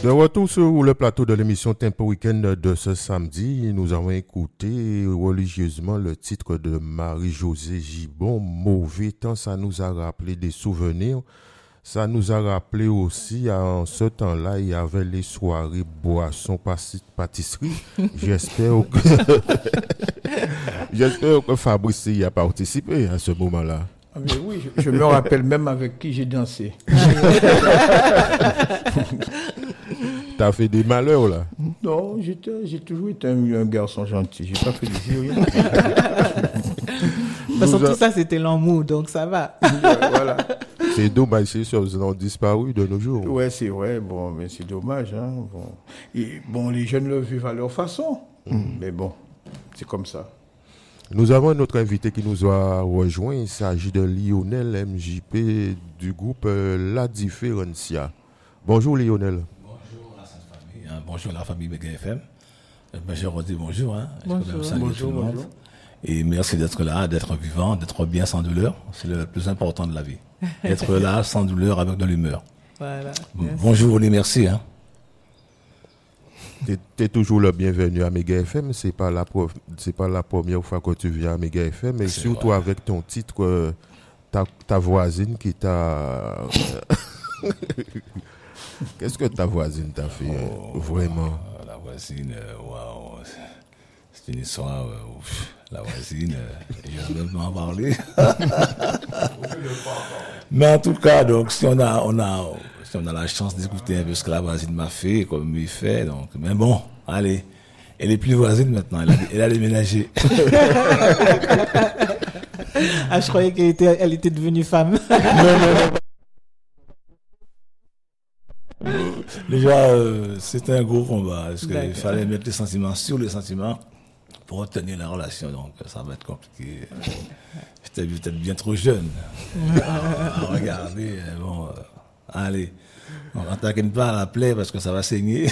De retour sur le plateau de l'émission Tempo Week-end de ce samedi, nous avons écouté religieusement le titre de Marie-Josée Gibon, Mauvais temps. Ça nous a rappelé des souvenirs. Ça nous a rappelé aussi, en ce temps-là, il y avait les soirées boissons, pâtisserie. J'espère que Fabrice y a participé à ce moment-là. Ah mais oui, je me rappelle même avec qui j'ai dansé. T'as fait des malheurs là? Non, j'ai toujours été un garçon gentil. J'ai pas fait des sérieux. Parce que tout ça, c'était l'amour, donc ça va. Voilà. C'est dommage, ces choses ont disparu de nos jours. Ouais, c'est vrai. Bon, mais c'est dommage. Hein. Bon. Et, bon, les jeunes le vivent à leur façon. Mais bon, c'est comme ça. Nous avons un autre invité qui nous a rejoint. Il s'agit de Lionel MJP du groupe La Différencia. Bonjour Lionel. Bonjour la Sainte Famille, hein. Bonjour la famille Béguin FM. Je redis bonjour. Hein. Bonjour. Et merci d'être là, d'être vivant, d'être bien sans douleur. C'est le plus important de la vie. Être là sans douleur avec de l'humeur. Voilà. Bonjour et merci. Hein. T'es toujours le bienvenu à Méga FM. C'est pas la première fois que tu viens à Méga FM, mais surtout vrai. Avec ton titre, ta voisine qui t'a. Qu'est-ce que ta voisine t'a fait vraiment? La voisine, waouh, c'est une histoire. La voisine, je vais même en parler. Mais en tout cas, donc si on a la chance d'écouter un peu ce que la voisine m'a fait, comme il fait, donc, mais bon, allez, elle est plus voisine maintenant, elle a déménagé. Ah, je croyais qu'elle était devenue femme. Non. Déjà, c'était un gros combat, parce qu'il fallait mettre les sentiments sur les sentiments pour obtenir la relation, donc ça va être compliqué. J'étais peut-être bien trop jeune à regarder, bon, allez. On n'attaque pas à la plaie parce que ça va saigner.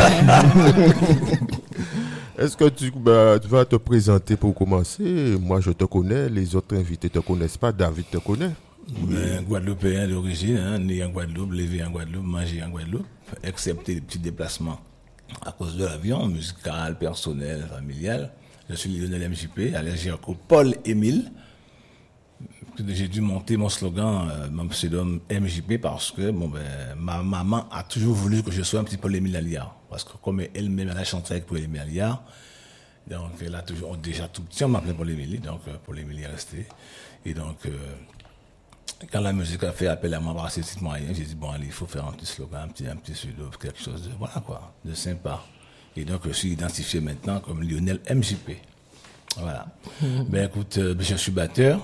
Est-ce que tu vas te présenter pour commencer? Moi, je te connais, les autres invités ne te connaissent pas. David te connaît. Un Guadeloupéen d'origine, hein, né en Guadeloupe, levé en Guadeloupe, mangé en Guadeloupe, excepté les petits déplacements à cause de l'avion, musical, personnel, familial. Je suis Lionel MJP, alias Jacob Paul Émile. J'ai dû monter mon slogan, mon pseudonyme MJP, parce que ma maman a toujours voulu que je sois un petit Paul Émile Alliard. Parce que comme elle-même, elle a chanté avec Paul Émile Alliard, donc elle a toujours, déjà tout petit, on m'appelait Paul Émile, donc Paul Émile est resté. Et donc, quand la musique a fait appel à moi par ces petits moyens, j'ai dit, bon, allez, il faut faire un petit slogan, un petit pseudo, quelque chose de, voilà quoi, de sympa. Et donc, je suis identifié maintenant comme Lionel MJP. Voilà. Ben écoute, je suis batteur.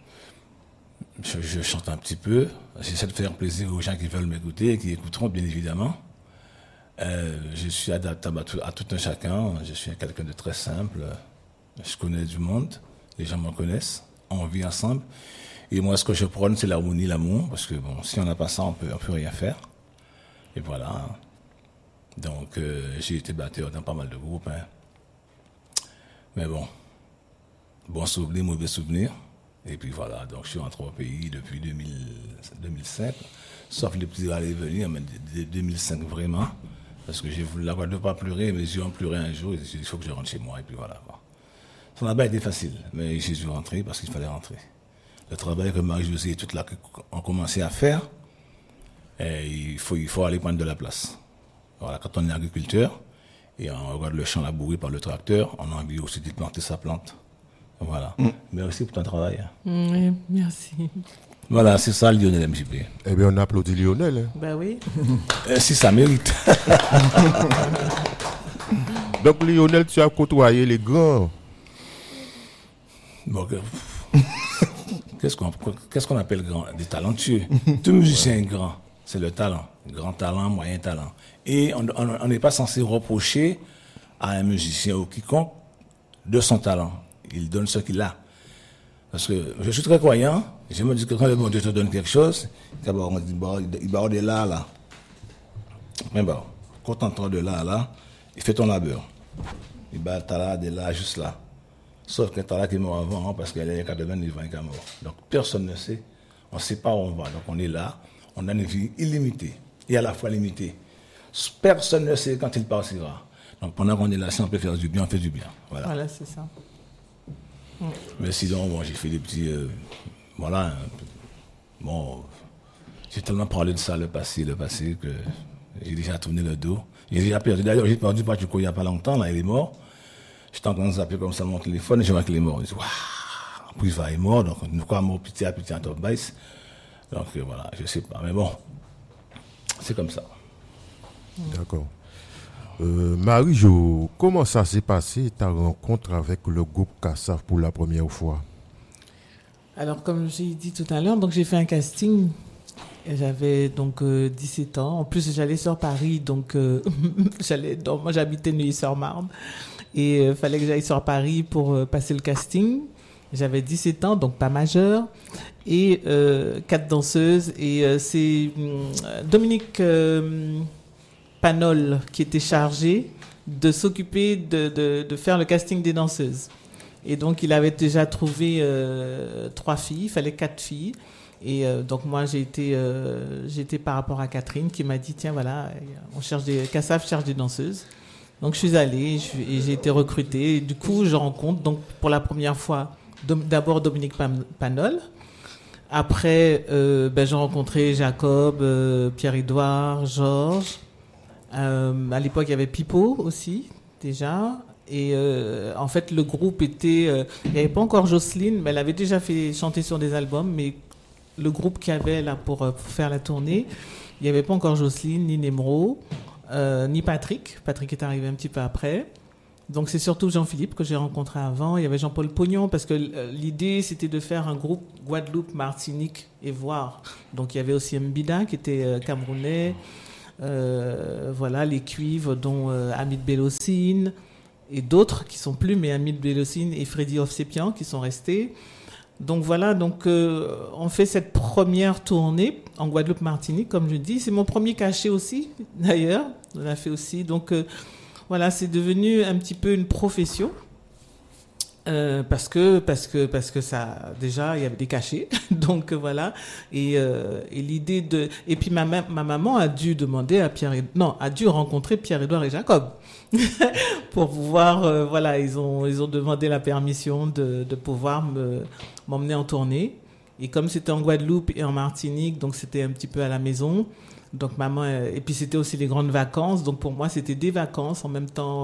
Je chante un petit peu. J'essaie de faire plaisir aux gens qui veulent m'écouter et qui écouteront, bien évidemment. Je suis adaptable à tout un chacun. Je suis quelqu'un de très simple. Je connais du monde. Les gens me connaissent. On vit ensemble. Et moi, ce que je prône, c'est l'harmonie, l'amour. Parce que, bon, si on n'a pas ça, on peut rien faire. Et voilà. Donc, j'ai été batteur dans pas mal de groupes. Hein. Mais bon, bon souvenir, mauvais souvenir. Et puis voilà, donc je suis rentré au pays depuis 2005, sauf les petits allées venir, mais de 2005 vraiment, parce que j'ai voulu la Guadeloupe pas pleurer, mes yeux ont pleuré un jour, et j'ai dit, il faut que je rentre chez moi, et puis voilà. Ça n'a pas été facile, mais j'ai dû rentrer parce qu'il fallait rentrer. Le travail que Marie-Josée et toute là ont commencé à faire, il faut aller prendre de la place. Voilà, quand on est agriculteur, et on regarde le champ labouré par le tracteur, on a envie aussi de planter sa plante. Voilà. Merci pour ton travail. Oui, merci. Voilà, c'est ça Lionel MJP. Eh bien, on applaudit Lionel. Hein. Ben oui. Si ça mérite. Donc, Lionel, tu as côtoyé les grands. Bon, qu'est-ce qu'on appelle grand? Des talentueux. Tout musicien est grand. C'est le talent. Grand talent, moyen talent. Et on n'est pas censé reprocher à un musicien ou quiconque de son talent. Il donne ce qu'il a. Parce que je suis très croyant. Je me dis que quand le bon Dieu te donne quelque chose, il va de là. Mais bon, contente-toi de là, il fait ton labeur. Il va là, de là, juste là. Sauf que t'as là qui est mort avant, hein, parce qu'elle est 89 ans et qu'elle est mort. Donc personne ne sait. On ne sait pas où on va. Donc on est là. On a une vie illimitée et à la fois limitée. Personne ne sait quand il partira. Donc pendant qu'on est là, si on peut faire du bien, on fait du bien. Voilà, c'est ça. Mais sinon, bon, j'ai fait des petits... voilà. Bon, j'ai tellement parlé de ça, le passé, que j'ai déjà tourné le dos. J'ai déjà perdu. D'ailleurs, j'ai perdu Pachuco il n'y a pas longtemps, là, il est mort. J'étais en train de zapper comme ça mon téléphone et je vois qu'il est mort. Je dis, waouh, puis il va être mort, donc nous sommes morts petit à petit en top base. Donc voilà, je sais pas, mais bon, c'est comme ça. D'accord. Marie-Jo, comment ça s'est passé ta rencontre avec le groupe Kassav pour la première fois? Alors, comme j'ai dit tout à l'heure, donc j'ai fait un casting. Et j'avais donc 17 ans. En plus, j'allais sur Paris, donc moi j'habitais Neuilly-sur-Marne. Et il fallait que j'aille sur Paris pour passer le casting. J'avais 17 ans, donc pas majeure. Et 4 danseuses. Et c'est Dominique Panol qui était chargé de s'occuper de faire le casting des danseuses. Et donc, il avait déjà trouvé 3 filles. Il fallait 4 filles. Et donc, moi, j'ai été par rapport à Catherine qui m'a dit, tiens, voilà, Kassav cherche des danseuses. Donc, je suis allée et j'ai été recrutée. Et du coup, je rencontre, donc, pour la première fois, d'abord Dominique Panol. Après, j'ai rencontré Jacob, Pierre-Édouard, Georges. À l'époque, il y avait Pipo aussi, déjà. Et en fait, le groupe était... il n'y avait pas encore Jocelyne, mais elle avait déjà fait chanter sur des albums. Mais le groupe qu'il y avait là pour faire la tournée, il n'y avait pas encore Jocelyne, ni Nemro, ni Patrick. Patrick est arrivé un petit peu après. Donc, c'est surtout Jean-Philippe que j'ai rencontré avant. Il y avait Jean-Paul Pognon, parce que l'idée, c'était de faire un groupe Guadeloupe, Martinique et Voire. Donc, il y avait aussi Mbida, qui était camerounais. Voilà, les cuivres, dont Hamid Bellocine, et d'autres qui sont plus, mais Hamid Bellocine et Freddy Ovsepian qui sont restés. Donc voilà, on fait cette première tournée en Guadeloupe-Martinique, comme je dis. C'est mon premier cachet aussi, d'ailleurs. On l'a fait aussi. Donc voilà, c'est devenu un petit peu une profession. Parce que ça, déjà, il y avait des cachets. Donc voilà. Et l'idée de... Et puis ma maman a dû demander a dû rencontrer Pierre-Édouard et Jacob. Pour pouvoir, voilà, ils ont demandé la permission de pouvoir m'emmener en tournée. Et comme c'était en Guadeloupe et en Martinique, donc c'était un petit peu à la maison. Donc maman, et puis c'était aussi les grandes vacances. Donc pour moi, c'était des vacances en même temps,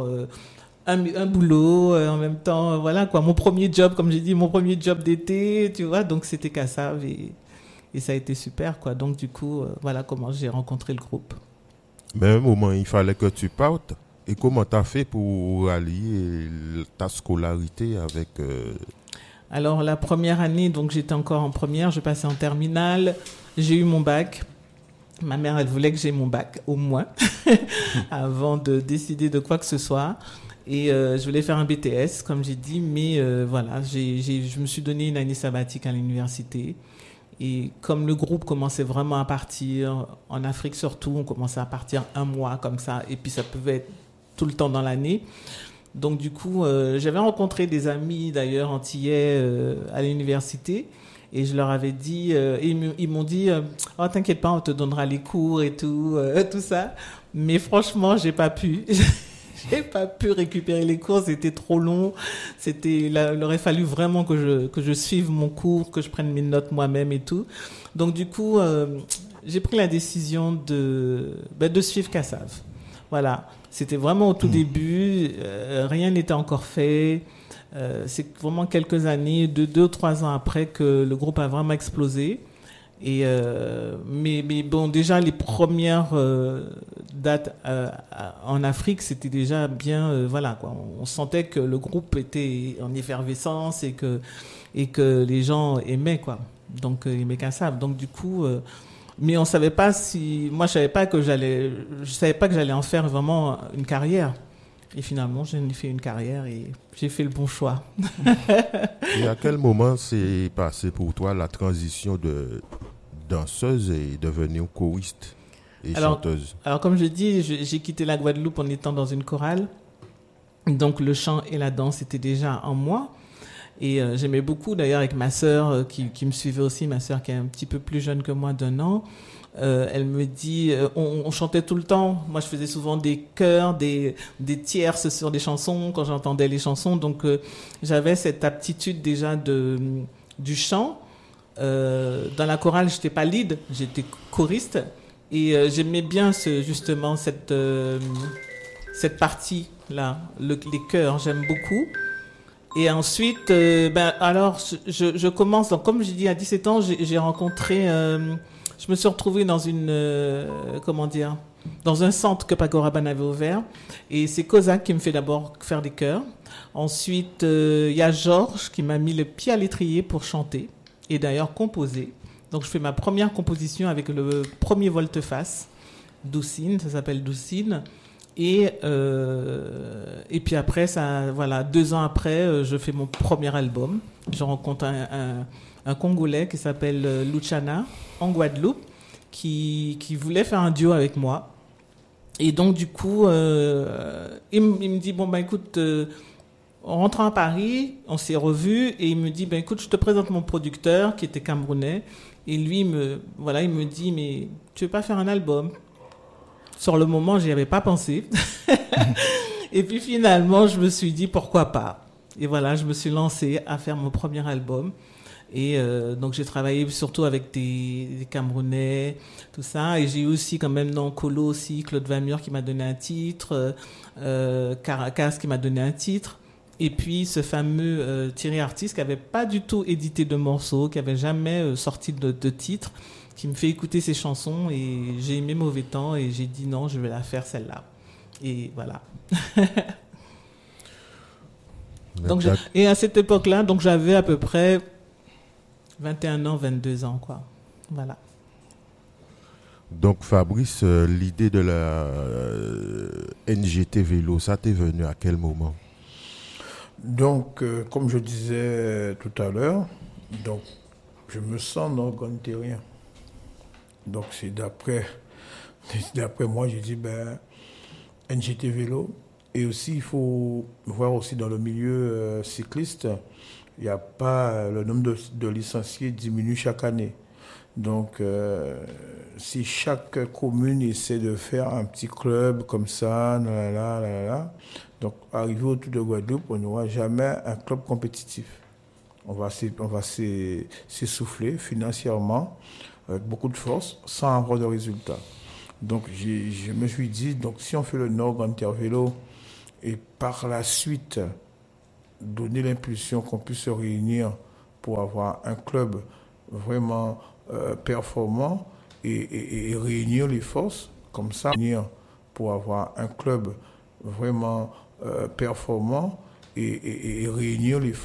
un boulot, en même temps, voilà quoi. Mon premier job, comme j'ai dit, mon premier job d'été, tu vois. Donc c'était Kassav et ça a été super, quoi. Donc du coup, voilà comment j'ai rencontré le groupe. Mais à un moment, il fallait que tu partes. Et comment tu as fait pour allier ta scolarité avec... Alors, la première année, donc j'étais encore en première, je passais en terminale, j'ai eu mon bac. Ma mère, elle voulait que j'aie mon bac, au moins, avant de décider de quoi que ce soit. Et je voulais faire un BTS, comme j'ai dit, mais voilà, je me suis donné une année sabbatique à l'université. Et comme le groupe commençait vraiment à partir, en Afrique surtout, on commençait à partir 1 mois comme ça, et puis ça pouvait être tout le temps dans l'année. Donc du coup, j'avais rencontré des amis d'ailleurs antillais à l'université et je leur avais dit, ils m'ont dit, oh t'inquiète pas, on te donnera les cours et tout, tout ça. Mais franchement, j'ai pas pu. J'ai pas pu récupérer les cours, c'était trop long. Il aurait fallu vraiment que je suive mon cours, que je prenne mes notes moi-même et tout. Donc du coup, j'ai pris la décision de suivre Kassav. Voilà, c'était vraiment au tout début, rien n'était encore fait. C'est vraiment quelques années, 2 ou 3 ans après que le groupe a vraiment explosé. Et mais bon, déjà les premières dates en Afrique, c'était déjà bien, voilà quoi. On sentait que le groupe était en effervescence et que les gens aimaient quoi. Donc aimaient Kassav. Donc du coup. Mais on savait pas moi je savais pas que j'allais en faire vraiment une carrière. Et finalement, j'en ai fait une carrière et j'ai fait le bon choix. Et à quel moment s'est passé pour toi la transition de danseuse et devenir choriste et chanteuse? Alors comme je dis, j'ai quitté la Guadeloupe en étant dans une chorale. Donc le chant et la danse étaient déjà en moi. Et j'aimais beaucoup, d'ailleurs, avec ma sœur qui me suivait aussi, ma sœur qui est un petit peu plus jeune que moi d'1 an. Elle me dit, on chantait tout le temps. Moi, je faisais souvent des chœurs, des tierces sur des chansons quand j'entendais les chansons. Donc, j'avais cette aptitude déjà du chant. Dans la chorale, j'étais pas lead, j'étais choriste. Et j'aimais bien justement cette partie-là, les chœurs, j'aime beaucoup. Et ensuite, alors, je commence, donc, comme j'ai dit, à 17 ans, j'ai rencontré, je me suis retrouvée dans dans un centre que Paco Rabanne avait ouvert. Et c'est Kozak qui me fait d'abord faire des chœurs. Ensuite, il y a Georges qui m'a mis le pied à l'étrier pour chanter et d'ailleurs composer. Donc, je fais ma première composition avec le premier volte-face, Doucine, ça s'appelle Doucine. Et puis après, 2 ans après, je fais mon premier album. Je rencontre un Congolais qui s'appelle Luciana, en Guadeloupe, qui voulait faire un duo avec moi. Et donc, du coup, il me dit, écoute, en rentrant à Paris, on s'est revus, et il me dit, écoute, je te présente mon producteur, qui était camerounais. Et lui, il me dit, mais tu veux pas faire un album ? Sur le moment, j'y avais pas pensé. Et puis finalement, je me suis dit pourquoi pas. Et voilà, je me suis lancée à faire mon premier album. Et donc j'ai travaillé surtout avec des Camerounais, tout ça. Et j'ai eu aussi quand même dans Colo aussi Claude Vamur qui m'a donné un titre, Caracas qui m'a donné un titre. Et puis ce fameux Thierry Artiste qui avait pas du tout édité de morceaux, qui avait jamais sorti de titre, qui me fait écouter ses chansons, et j'ai aimé Mauvais Temps et j'ai dit non, je vais la faire celle-là. Et voilà. Donc et à cette époque-là, donc j'avais à peu près 21 ans, 22 ans, quoi. Voilà. Donc Fabrice, l'idée de la NGT Vélo, ça t'est venu à quel moment ? Donc, comme je disais tout à l'heure, donc je me sens non-gonitérien. Donc c'est d'après moi, j'ai dit, NGT Vélo. Et aussi, il faut voir aussi dans le milieu cycliste, il n'y a pas, le nombre de licenciés diminue chaque année. Donc, si chaque commune essaie de faire un petit club comme ça, donc arrivé autour de Guadeloupe, on n'aura jamais un club compétitif. On va s'essouffler financièrement, avec beaucoup de force, sans avoir de résultats. Donc, je me suis dit, donc si on fait le Nord Intervélo et par la suite donner l'impulsion qu'on puisse se réunir pour avoir un club vraiment performant et réunir les forces comme ça, pour avoir un club vraiment performant et réunir les forces.